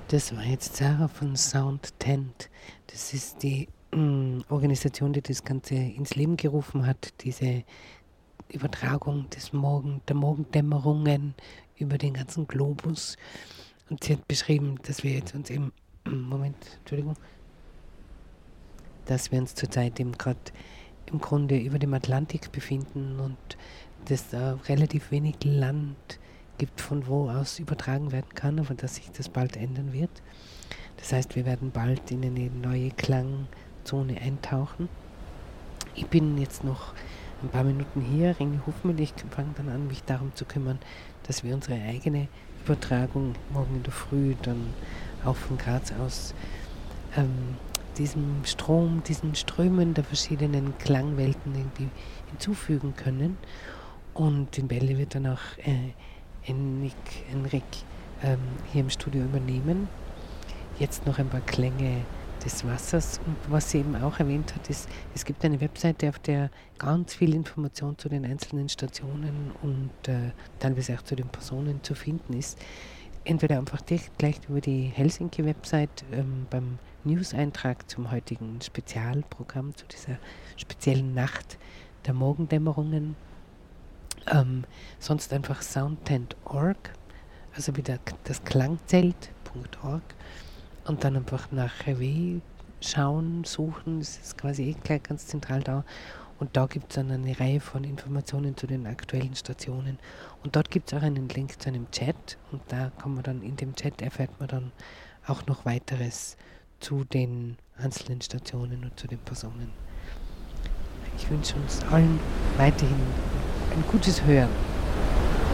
Das war jetzt Sarah von Sound Tent. Das ist die Organisation, die das Ganze ins Leben gerufen hat, diese Übertragung der Morgendämmerungen über den ganzen Globus. Und sie hat beschrieben, dass wir jetzt uns eben, dass wir uns zurzeit eben gerade im Grunde über dem Atlantik befinden und dass da relativ wenig Land gibt, von wo aus übertragen werden kann, aber dass sich das bald ändern wird. Das heißt, wir werden bald in eine neue Klangzone eintauchen. Ich bin jetzt noch ein paar Minuten hier, Ringe Hofmühle. Ich fange dann an, mich darum zu kümmern, dass wir unsere eigene Übertragung morgen in der Früh dann auch von Graz aus diesem Strom, diesen Strömen der verschiedenen Klangwelten irgendwie hinzufügen können. Und in Bälle wird dann auch Enric hier im Studio übernehmen. Jetzt noch ein paar Klänge des Wassers. Und was sie eben auch erwähnt hat, ist, es gibt eine Webseite, auf der ganz viel Information zu den einzelnen Stationen und teilweise auch zu den Personen zu finden ist. Entweder einfach gleich über die Helsinki-Website beim News-Eintrag zum heutigen Spezialprogramm, zu dieser speziellen Nacht der Morgendämmerungen. Sonst einfach soundtent.org, also wieder das Klangzelt.org und dann einfach nach RW schauen, suchen, das ist quasi gleich ganz zentral da. Und da gibt es dann eine Reihe von Informationen zu den aktuellen Stationen. Und dort gibt es auch einen Link zu einem Chat. Und da kann man dann in dem Chat erfährt man dann auch noch weiteres zu den einzelnen Stationen und zu den Personen. Ich wünsche uns allen weiterhin ein gutes Hören.